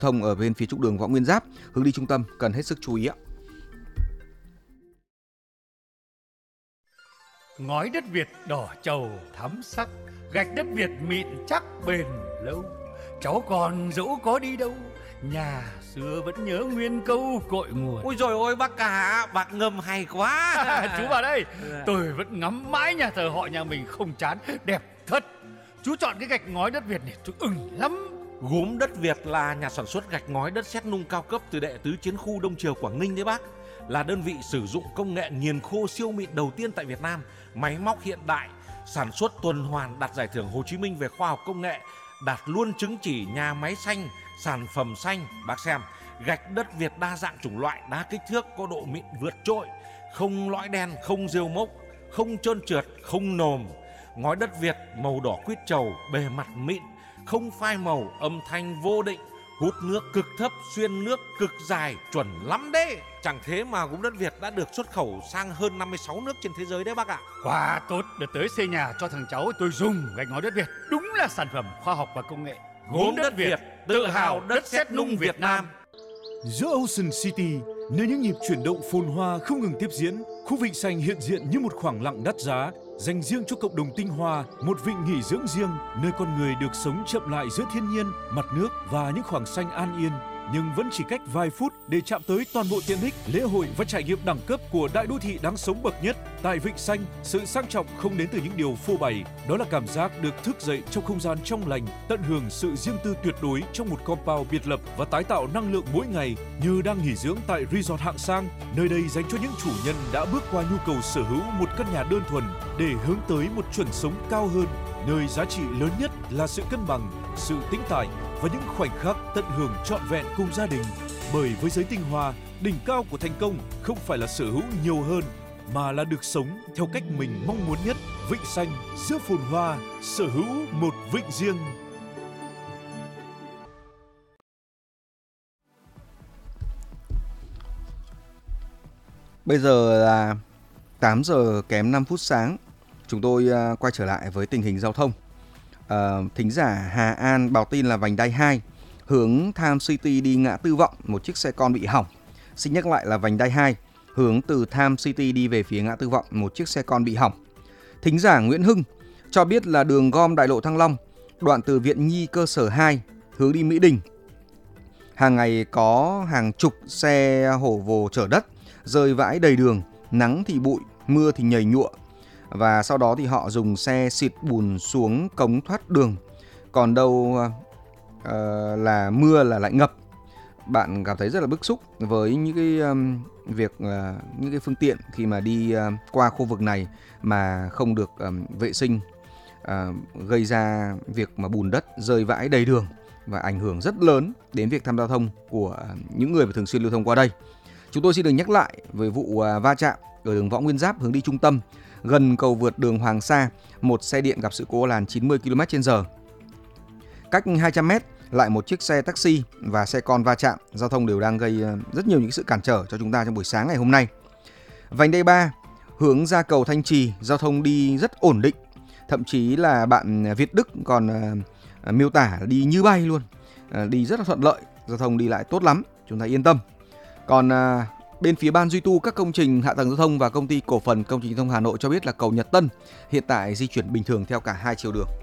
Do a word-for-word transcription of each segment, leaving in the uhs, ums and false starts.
thông ở bên phía trục đường Võ Nguyên Giáp hướng đi trung tâm cần hết sức chú ý ạ. Ngói đất Việt đỏ trầu thắm sắc, gạch đất Việt mịn chắc bền lâu. Cháu còn dẫu có đi đâu, nhà xưa vẫn nhớ nguyên câu cội nguồn. Ôi rồi ôi bác cả, bác ngâm hay quá. Chú vào đây, tôi vẫn ngắm mãi nhà thờ họ nhà mình không chán, đẹp thật. Chú chọn cái gạch ngói đất Việt này tôi ưng lắm. Gốm đất Việt là nhà sản xuất gạch ngói đất sét nung cao cấp từ đệ tứ chiến khu Đông Triều Quảng Ninh đấy bác. Là đơn vị sử dụng công nghệ nghiền khô siêu mịn đầu tiên tại Việt Nam, máy móc hiện đại, sản xuất tuần hoàn, đạt giải thưởng Hồ Chí Minh về khoa học công nghệ, đạt luôn chứng chỉ nhà máy xanh, sản phẩm xanh. Bác xem, gạch đất Việt đa dạng chủng loại, đa kích thước, có độ mịn vượt trội, không lõi đen, không rêu mốc, không trơn trượt, không nồm. Ngói đất Việt màu đỏ quýt trầu, bề mặt mịn, không phai màu, âm thanh vô định, hút nước cực thấp, xuyên nước cực dài, chuẩn lắm đấy. Chẳng thế mà gốm đất Việt đã được xuất khẩu sang hơn năm mươi sáu nước trên thế giới đấy bác ạ. Quá tốt, để tới xây nhà cho thằng cháu tôi dùng gạch ngói đất Việt. Đúng là sản phẩm khoa học và công nghệ. Gốm đất Việt, tự hào đất sét nung Việt Nam. Giữa Ocean City, nơi những nhịp chuyển động phồn hoa không ngừng tiếp diễn, khu vịnh xanh hiện diện như một khoảng lặng đắt giá, dành riêng cho cộng đồng tinh hoa, một vịnh nghỉ dưỡng riêng, nơi con người được sống chậm lại giữa thiên nhiên, mặt nước và những khoảng xanh an yên. Nhưng vẫn chỉ cách vài phút để chạm tới toàn bộ tiện ích, lễ hội và trải nghiệm đẳng cấp của đại đô thị đáng sống bậc nhất. Tại Vịnh Xanh, sự sang trọng không đến từ những điều phô bày, đó là cảm giác được thức dậy trong không gian trong lành, tận hưởng sự riêng tư tuyệt đối trong một compound biệt lập và tái tạo năng lượng mỗi ngày như đang nghỉ dưỡng tại resort hạng sang. Nơi đây dành cho những chủ nhân đã bước qua nhu cầu sở hữu một căn nhà đơn thuần để hướng tới một chuẩn sống cao hơn, nơi giá trị lớn nhất là sự cân bằng, sự tĩnh tại và những khoảnh khắc tận hưởng trọn vẹn cùng gia đình. Bởi với giới tinh hoa, đỉnh cao của thành công không phải là sở hữu nhiều hơn, mà là được sống theo cách mình mong muốn nhất. Vịnh Xanh, giữa phồn hoa, sở hữu một vịnh riêng. Bây giờ là tám giờ kém năm phút sáng. Chúng tôi uh, quay trở lại với tình hình giao thông. Uh, thính giả Hà An báo tin là vành đai hai hướng Tham City đi ngã Tư Vọng, một chiếc xe con bị hỏng. Xin nhắc lại là vành đai hai hướng từ Tham City đi về phía ngã Tư Vọng, một chiếc xe con bị hỏng. Thính giả Nguyễn Hưng cho biết là đường gom đại lộ Thăng Long, đoạn từ Viện Nhi cơ sở hai hướng đi Mỹ Đình. Hàng ngày có hàng chục xe hổ vồ chở đất rơi vãi đầy đường, nắng thì bụi, mưa thì nhầy nhụa. Và sau đó thì họ dùng xe xịt bùn xuống cống thoát đường. Còn đâu uh, là mưa là lại ngập. Bạn cảm thấy rất là bức xúc với những cái um, việc uh, những cái phương tiện khi mà đi uh, qua khu vực này mà không được um, vệ sinh, uh, gây ra việc mà bùn đất rơi vãi đầy đường và ảnh hưởng rất lớn đến việc tham gia giao thông của uh, những người mà thường xuyên lưu thông qua đây. Chúng tôi xin được nhắc lại về vụ uh, va chạm ở đường Võ Nguyên Giáp hướng đi trung tâm, gần cầu vượt đường Hoàng Sa, một xe điện gặp sự cố làn chín mươi ki lô mét trên giờ. Cách hai trăm mét, lại một chiếc xe taxi và xe con va chạm, giao thông đều đang gây rất nhiều những sự cản trở cho chúng ta trong buổi sáng ngày hôm nay. Vành đai ba, hướng ra cầu Thanh Trì, giao thông đi rất ổn định. Thậm chí là bạn Việt Đức còn uh, miêu tả đi như bay luôn, uh, đi rất là thuận lợi, giao thông đi lại tốt lắm, chúng ta yên tâm. Còn uh, bên phía ban duy tu các công trình hạ tầng giao thông và công ty cổ phần công trình giao thông Hà Nội cho biết là cầu Nhật Tân hiện tại di chuyển bình thường theo cả hai chiều đường.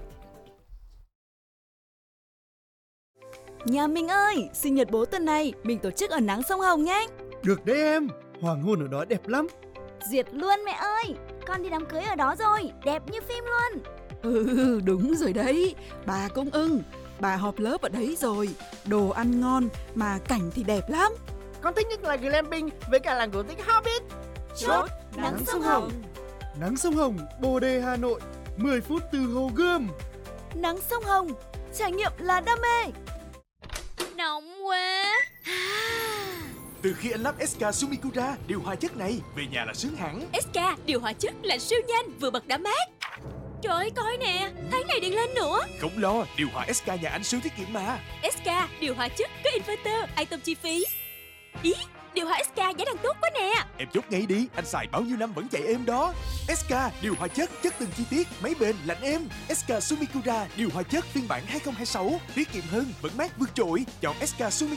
Nhà mình ơi, sinh nhật bố tuần này mình tổ chức ở nắng sông Hồng nhé. Được đấy em, hoàng hôn ở đó đẹp lắm. Duyệt luôn mẹ ơi, con đi đám cưới ở đó rồi, đẹp như phim luôn. Ừ, đúng rồi đấy, bà cũng ưng. Bà họp lớp ở đấy rồi, đồ ăn ngon mà cảnh thì đẹp lắm. Con thích nhất là glamping với cả làng cổ tích Hobbit. Chốt nắng sông Hồng. Nắng sông Hồng, Bồ Đề, Hà Nội, mười phút từ Hồ Gươm. Nắng sông Hồng, trải nghiệm là đam mê. Nóng quá. Từ khi anh lắp ét ca Sumikura điều hòa chất này, về nhà là sướng hẳn. ét ca điều hòa chất là siêu nhanh, vừa bật đã mát. Trời ơi, coi nè, tháng này điện lên nữa. Không lo, điều hòa ét ca nhà anh siêu tiết kiệm mà. ét ca điều hòa chất có inverter, ai tâm chi phí. Ý, điều hòa ét ca giá đang tốt quá nè. Em chốt ngay đi, anh xài bao nhiêu năm vẫn chạy êm đó. ét ca điều hòa chất, chất từng chi tiết, máy bền, lạnh êm. ét ca Sumikura điều hòa chất phiên bản hai không hai sáu, tiết kiệm hơn, vẫn mát vượt trội. Chọn ét ca Sumikura.